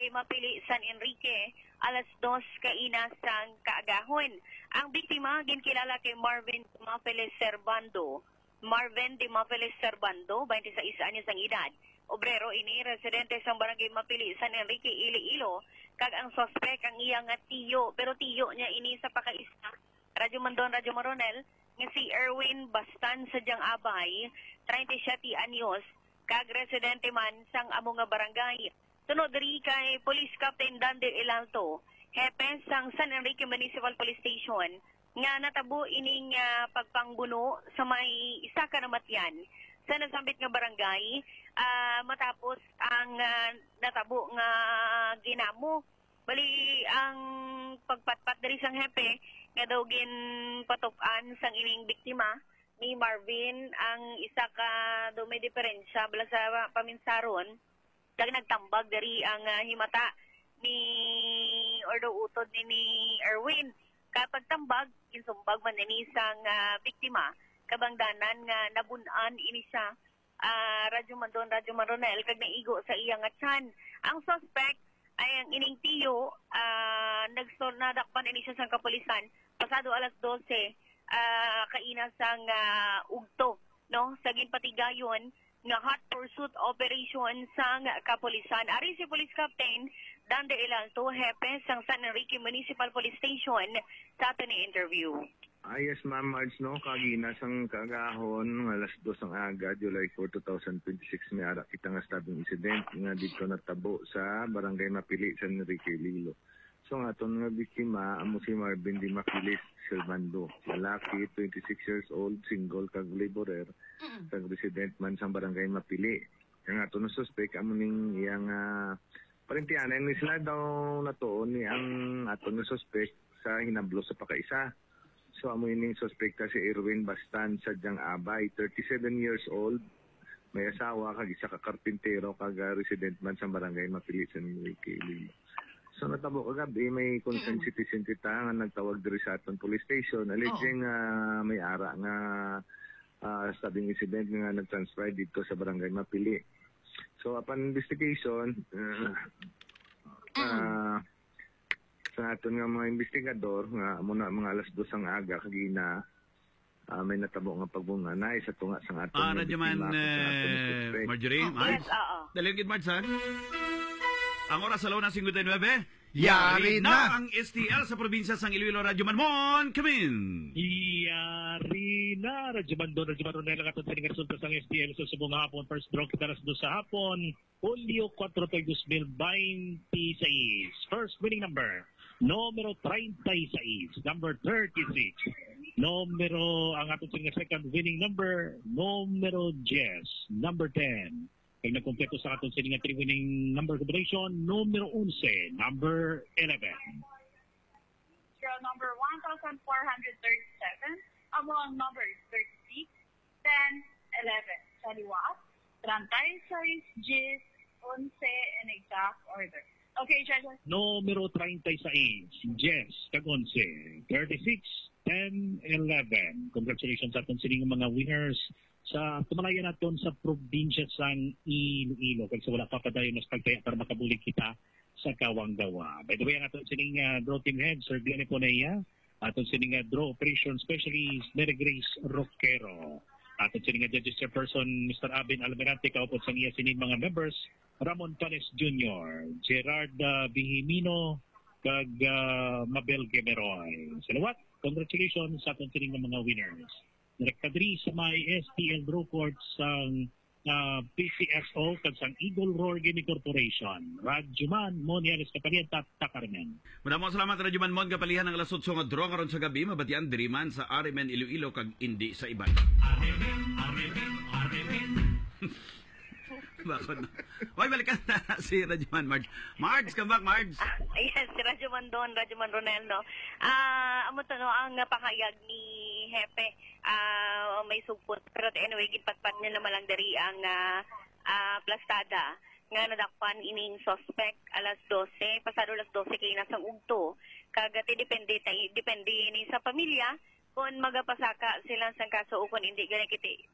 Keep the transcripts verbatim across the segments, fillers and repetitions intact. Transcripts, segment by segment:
Barangay Mapili, San Enrique, alas dos kaina sang kaagahon. Ang biktima ginkilala kay Marvin Mapeles Servando. Marvin de Mapeles Servando, twenty-sais anyos ang edad. Obrero ini residente sa Barangay Mapili, San Enrique, Iloilo. Kag ang suspect ang iyang tiyo, pero tiyo niya ini sa pakaisa. Radyo Mandon, Radyo Maronel, nga si Erwin Bastan sadyang abay, thirty-seven anyos, kag residente man sang amo nga barangay. Tunod diri kay Police Captain Dander Ilalto, hepe sang San Enrique Municipal Police Station, nga natabo ining uh, pagpangbuno sa may isa ka namatyan sa nasambit nga barangay, uh, matapos ang uh, natabo nga ginamo. Bali ang pagpatpat diri sang hepe nga daw gin patupan sang ining biktima ni Marvin, ang isa ka daw may diferensya bala sa paminsaron, kag nagtambag diri ang uh, himata ni or daw utod ni, ni Erwin. Kapag tambag, insumbag man ni sang uh, biktima, kabangdanan nga nabunan ini siya, uh, Radyo Mandon, Radyo Maronel, kag naigo sa iyang atsan. Ang suspect ay ang ining tiyo, uh, nagsunadakpan ini siya sang kapulisan pasado alas dose, uh, kaina sang uh, ugto, no? Sa ginpatigayon nga hot pursuit operation sang kapulisan. Ari si Police Captain Dander Ilalto, hepe sang San Enrique Municipal Police Station, sa ato ni interview. Ah, yes, ma'am, Marge, no? Kagina sang kagahon, alas dos ang aga, July fourth, two thousand twenty-six, may ara kita nga stabing incident nga dito natabo sa Barangay Mapili, San Enrique, Iloilo. So nga ito nga biktima, amo si Marvin de Mapeles Servando, lalaki, twenty-six years old, single, kag laborer, mm. kag resident man sa Barangay Mapili. Kaya nga ito na suspect, amo ning iyang uh, parintianan, ni sila daw na to, ni ang ato na suspect sa hinablo sa pakaisa. So amo ining suspect si Erwin Bastan sadyang abay, thirty-seven years old, may asawa, kag isa ka karpintero, kag resident man sa Barangay Mapili, San Enrique, Iloilo. So natabo kagabi, may concerned citizen kita nga nagtawag diri sa aton police station, alleging uh, may ara nga uh, stabing incident nga nag-transfer dito sa Barangay Mapili. So upon investigation, uh, uh, sa aton nga mga investigador, nga muna mga alas dos ang aga, kagina, uh, may natabo nga pagbunga na isa to nga sa aton. Ah, radyo man, uh, Marjorie, oh, yes, oo. Daligid, Marge, ha? Ang oras sa launa fifty-nine, yari na ang S T L sa probinsya sang Iloilo. Radyo Manmon, kamin. Yari na, Radyo Mandon, Radyo Maronel, ang atong sininga resulta sang S T L sa subong hapon. First draw kita alas dos sa hapon, Julio four, two thousand twenty-six. First winning number, numero thirty-six, number thirty-six. Numero, ang atong sininga second winning number, numero ten, number ten. Kaya nagkompleto sa aton sininga three winning number combination, numero eleven, number eleven. Serial number one thousand four hundred thirty-seven, among numbers thirty-six, ten, eleven. Saliwat, thirty-six, Gis, eleven, in exact order. Okay, judges. Numero thirty-six, Jess, kag eleven, thirty-six, ten, eleven. Congratulations sa aton sininga mga winners sa tumalayan natin sa probinsya sang Iloilo. Kasi wala pa pa tayo mas pagtaya para makabulig kita sa Kawanggawa. By the way, ang aton sining uh, draw team head, Sir Glenn Ponaya, aton sining uh, draw operation specialist, Mary Grace Roquero, aton sining uh, judges chairperson, Mister Abin Almirante, kaupot sang iya sining mga members, Ramon Panes Junior, Gerard uh, Bihimino, kag uh, Mabel Gemeroy. Salawat, congratulations sa aton sining mga winners. Rekadri sa may S T L Draw Court sang uh, P C S O kag sang Eagle Roar Gaming Corporation. Radyoman Monianes Kapalian Takarmen. Maraming salamat Radyoman Mon kapalihan ng alas eight nga draw karon sa gabi, mabatian diri man sa R M N Iloilo kag indi sa iban. R M N, R M N, R M N. Bakit na? Why, balikan na si Radyoman Marge. Marge, come back, Marge. Ah, yes, si Radyoman Don, Radyoman Ronel, no? Ah, amo to, no, ang pakayag ni Hepe, ah, may sugpot. Pero anyway, gitpatpat niya naman lang dari ang ah, ah, plastada nga nadakpan ining suspect alas dose, pasado alas dose kay nasang ugto. Kagati depende, depende ni sa pamilya kung magapasaka sila sa kaso o kung hindi ganyan kiti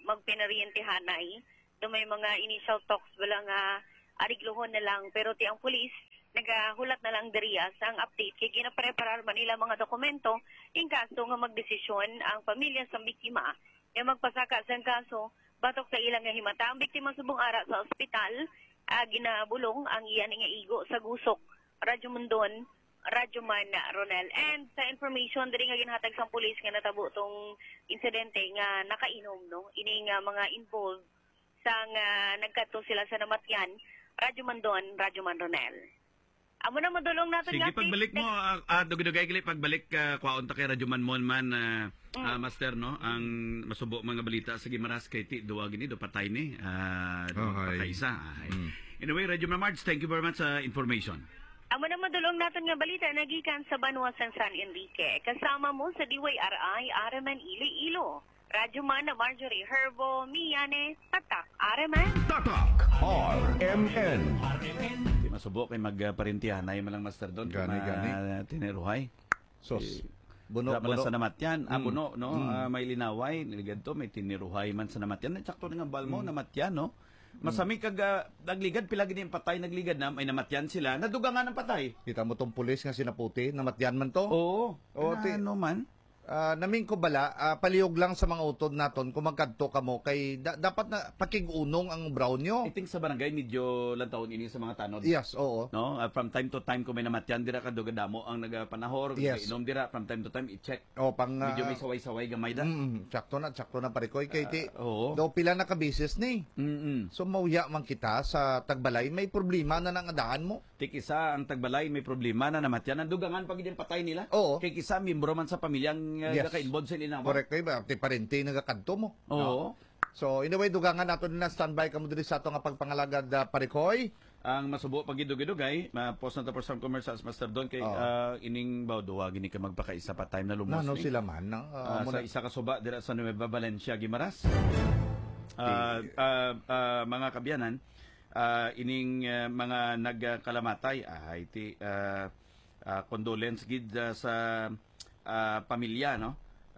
magpinarientihanay. Do may mga initial talks wala nga ariglohon na lang, pero ti ang pulis nagahulat na lang diriya sa ang update kay ginapreparar man nila mga dokumento in kaso nga magdesisyon ang pamilya sa biktima nga magpasaka sa kaso batok sa ilang nga himata. Ang biktima subong ara sa ospital, uh, ginabulong ang iyan nga igo sa gusok. Radyo Mundon, Radyo Man Ronel. And sa information diri nga ginhatag sa pulis nga natabo tong insidente nga nakainom no, ini nga mga involved sa nga nagkadto sila sa namatyan. Radyo Mandon, Radyo Man Ronel. Amo na madulong natin Sige, pagbalik mo, uh, uh, dugay gali pagbalik uh, kwaon ta kay Radyo Man Mon man, uh, mm. uh, Master, no? Ang masubo mga balita sa Gimaras kay ti, duwa gini, do patay ni, uh, do okay. pakaisa. Mm. Anyway, Radyo Man March, thank you very much sa uh, information. Amo na madulong natin nga balita, nagikan sa Banuasan San Enrique. Kasama mo sa D Y R I, Areman Iloilo. Radyo Man na Marjorie Herbo, Miyane, Tatak, Areman. Tatak R M N. Di masubo kay magparintihan na yung malang Master doon. Gani, gani. Uh, tiniruhay. Sos. Eh, Buno, Sa buno. sa namatyan, mm. abuno, no? Mm. Uh, may linaway, niligad to, may tiniruhay man sa namatyan. Natsakto nga balmo, mm. namatyan, no? Masami kag uh, nagligad, pila gini yung patay, nagligad na, may namatyan sila, naduga nga ng patay. Kita mo tong pulis nga sinaputi, namatyan man to. Oo. Oo, Na, ti- ano man? Uh, naming ko bala, uh, palihog lang sa mga utod naton kung magkadto ka mo kay da- dapat na pakigunong ang brown nyo. I think sa barangay medyo lantaon ini sa mga tanod. Yes, oo. No, uh, from time to time kung may namatyan dira kadto damo ang nagapanahor, Yes. inom dira from time to time i-check. O pang uh, Medyo may saway-saway gamay da. mm, sakto na, sakto na parikoy kay ti. Uh, oo. Daw pila na ka business ni. Mm. So mauya man kita sa Tagbalay, may problema na nang adaan mo. Tik isa ang Tagbalay may problema na namatyan, nandugangan pag din patay nila. Oo. Kay kisa membro man sa pamilyang uh, Yes. naka-involved sa nila. Correct kay ba? Ti parente nagakadto mo. Oo. So in a way dugangan nato na standby kamo diri sa ato nga pagpangalagad uh, parikoy. Ang masubo pagidugidugay, ma-post na tapos sa commercial as Master Don kay Oo. uh, ining bawduwa gini ka magpakaisa pa time na lumos. Nano ni. sila man na Ah, uh, sa muna- isa ka suba dira sa Nueva Valencia, Gimaras. Ah, ah, ah, mga kabyanan, ah, ining ah, mga nagkalamatay ay ti ah, ah, condolence gid ah, sa ah, pamilya, no?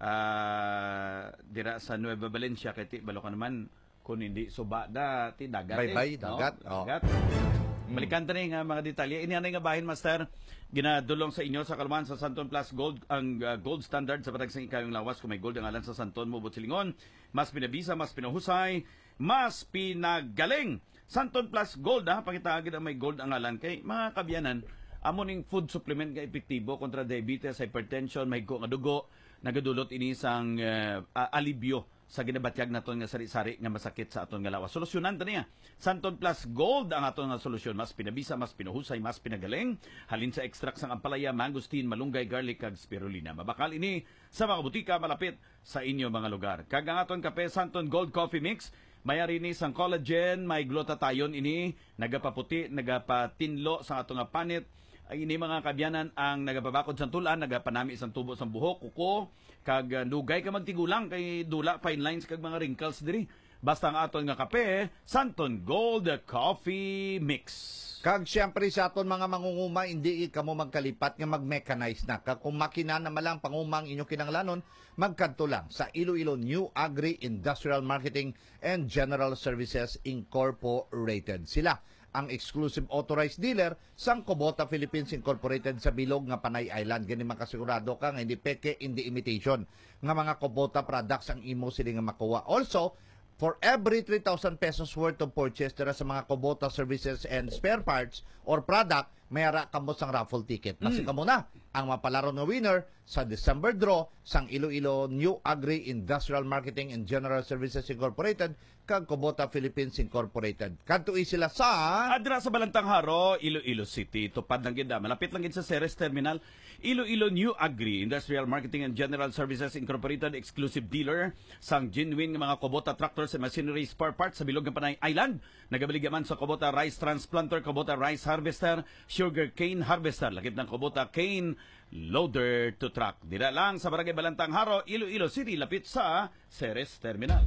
Ah, dira sa Nueva Valencia kay ti balo ka naman kung hindi suba da ti dagat. Bye-bye, eh, no? dagat, oh. Dagat. Balikan ta ni nga mga detalye. Ini anay nga bahin, Master, ginadulong sa inyo sa kaluman sa Santon Plus Gold, ang uh, gold standard sa patagsang ikayong lawas. Kung may gold ang alan sa Santon, mubot silingon, mas pinabisa, mas pinahusay, mas pinagaling. Santon Plus Gold, ha, pangitaagid ang may gold ang alan kay mga kabyanan, amoning food supplement nga epektibo kontra diabetes, hypertension, mahigko nga dugo, nagadulot ini sang uh, uh, alibyo sa ginabatyag naton nga sari-sari nga masakit sa aton nga lawas. Solusyonan ta niya. Santon Plus Gold ang aton nga solusyon, mas pinabisa, mas pinuhusay, mas pinagaling. Halin sa extract sang ampalaya, mangosteen, malunggay, garlic kag spirulina. Mabakal ini sa mga butika malapit sa inyo mga lugar. Kag ang aton kape Santon Gold Coffee Mix, mayari ni sang collagen, may glutathione ini, nagapaputi, nagapatinlo sa aton nga panit. Ay ini mga kabyanan ang nagapabakod sa tulan, nagapanami isang tubo sa buhok, kuko, kag uh, lugay ka magtigulang kay dula fine lines kag mga wrinkles diri. Basta ang aton nga kape, Santon Gold Coffee Mix. Kag siyempre sa aton mga mangunguma, hindi ka mo magkalipat nga mag-mechanize na. Kag kung makina na malang pangumang inyo kinanglanon, magkadto lang sa Iloilo New Agri Industrial Marketing and General Services Incorporated. Sila ang exclusive authorized dealer sang Kubota Philippines Incorporated sa bilog nga Panay Island. Gani makasigurado ka nga hindi peke, hindi imitation nga mga Kubota products ang imo sila nga makuha. Also, for every three thousand pesos worth of purchase dira sa mga Kubota services and spare parts or product, mayara kamo sang raffle ticket. Kasi kamo na ang mapalaro nga winner sa December draw sang Iloilo New Agri Industrial Marketing and General Services Incorporated kag Kubota Philippines Incorporated. Kadtoi sila sa Adra sa Balantang Haro, Iloilo City. Tupad lang gid, malapit lang gid sa Ceres Terminal. Iloilo New Agri Industrial Marketing and General Services Incorporated, exclusive dealer sang genuine nga mga Kubota tractors and machinery spare parts sa bilog nga Panay Island. Nagabiligaman sa Kubota rice transplanter, Kubota rice harvester, sugar cane harvester, lakip ng Kubota cane loader to truck. Dira lang sa Barangay Balantang Haro, Iloilo City, lapit sa Ceres Terminal.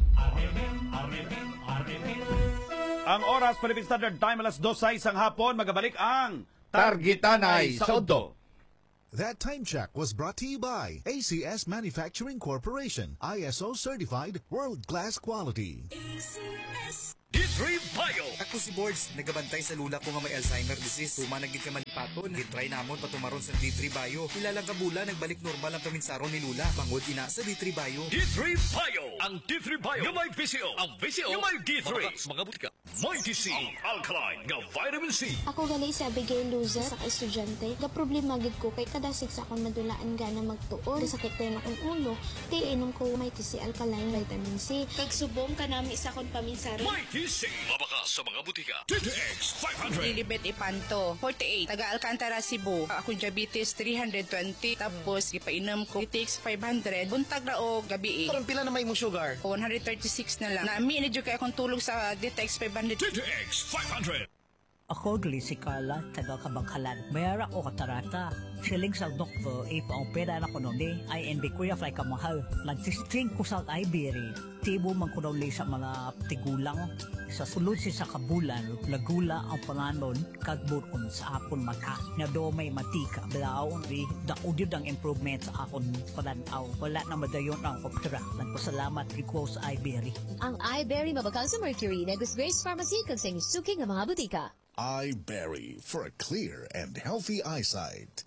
Ang oras, Philippine Standard Time, alas dos sa isang hapon, magabalik ang Targitanay sa Udto. That time check was brought to you by A C S Manufacturing Corporation, I S O certified, world-class quality. D three Bio. Ako si Boards, nagabantay sa lula ko nga may Alzheimer disease. Tumanagin ka malipaton. Gitry namon patumaron sa D three Bio. Ilang kabula, nagbalik normal ang paminsaron ni Lula. Bangod ina sa D three Bio. D three Bio. Ang D three Bio yung may V C O. Ang V C O yung may D three. Mga butika. May D C. Ang alkaline nga vitamin C. Ako gali sa Abigail Loza sa estudyante. Ga problema gid ko kay kada sig sa akong madulaan gana magtuon. Sakit tayo na akong ulo. Di inom ko may T C alkaline vitamin C. Kagsubong ka nami sa akong paminsaron. May D C. Mabaka sa mga butika. T T X five hundred. Lilibet Ipanto, forty-eight. Taga Alcantara, Cebu. Akong diabetes three hundred twenty. Tapos ipainom ko T T X five hundred. Buntag na o gabi. Parang pila na may mong sugar? one thirty-six na lang. Naami na dyan kaya akong tulog sa T T X five hundred. T T X five hundred. Ako gali si Carla, taga Kabangkalan. Mayara ko katarata. Siling sa doktor, ipaong pera na ko nun eh. Ay hindi ko ya fly kamahal. Nagsistring ko sa Iberia. Tibo man ko daw sa mga tigulang. Sa sulod si sa kabulan, lagula ang panganon, kagburon sa akon mata. Na do may matika. Blaon ri, daudyod ang improvement sa akon pananaw. Wala na madayon ang opera. Nagpasalamat ko sa Iberia. Ang Iberia mabakal sa Mercury na Grace Pharmacy kag sa inyong suking ng mga butika. iBerry for a clear and healthy eyesight.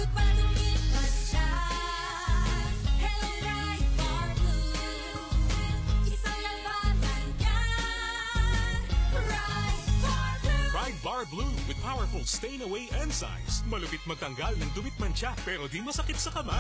Ride Bar Blue with powerful stain-away enzymes. Malupit magtanggal ng dumit mancha pero di masakit sa kamay.